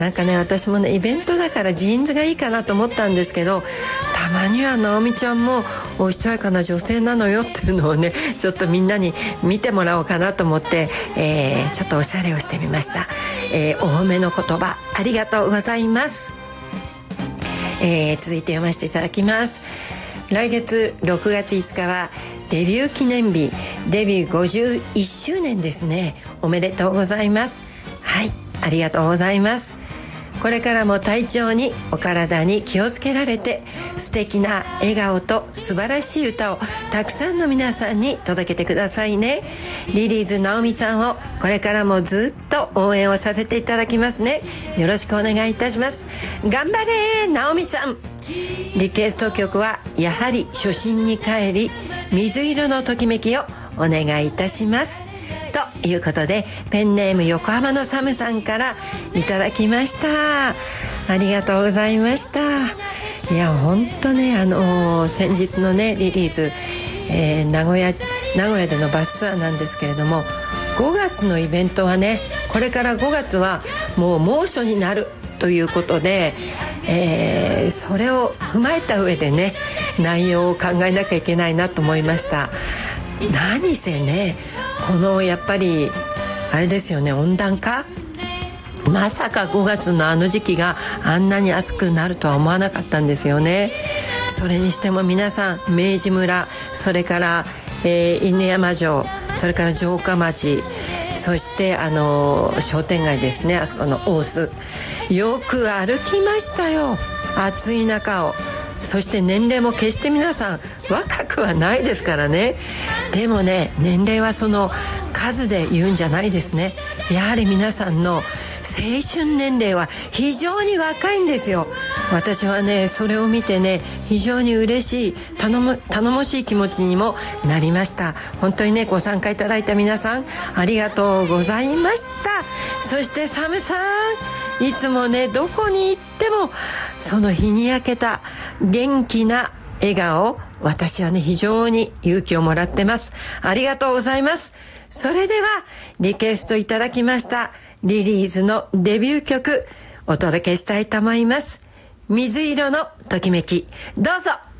なんかね、私もねイベントだからジーンズがいいかなと思ったんですけど、たまには直美ちゃんもおしとやかな女性なのよっていうのをね、ちょっとみんなに見てもらおうかなと思って、ちょっとおしゃれをしてみました。お褒めの言葉ありがとうございます。続いて読ませていただきます。来月6月5日はデビュー記念日、デビュー51周年ですね。おめでとうございます。はい、ありがとうございます。これからも体調にお体に気をつけられて、素敵な笑顔と素晴らしい歌をたくさんの皆さんに届けてくださいね。リリーズ直美さんをこれからもずっと応援をさせていただきますね。よろしくお願いいたします。頑張れ直美さん。リクエスト曲はやはり初心に帰り、水色のときめきをお願いいたします。ということで、ペンネーム横浜のサムさんからいただきました。ありがとうございました。いや本当ね、先日のねリリーズ、名古屋でのバスツアーなんですけれども、5月のイベントはね、これから5月はもう猛暑になるということで、それを踏まえた上でね、内容を考えなきゃいけないなと思いました。何せね、このやっぱりあれですよね、温暖化、まさか5月のあの時期があんなに暑くなるとは思わなかったんですよね。それにしても皆さん、明治村、それから、犬山城、それから城下町、そして商店街ですね、あそこの大須、よく歩きましたよ、暑い中を。そして年齢も決して皆さん若くはないですからね。でもね、年齢はその数で言うんじゃないですね。やはり皆さんの青春年齢は非常に若いんですよ。私はね、それを見てね、非常に嬉しい、頼もしい気持ちにもなりました。本当にね、ご参加いただいた皆さんありがとうございました。そしてサムさん、いつもね、どこに行ってもその日に焼けた元気な笑顔、私はね、非常に勇気をもらってます。ありがとうございます。それではリクエストいただきましたリリーズのデビュー曲お届けしたいと思います。水色のときめき、どうぞ。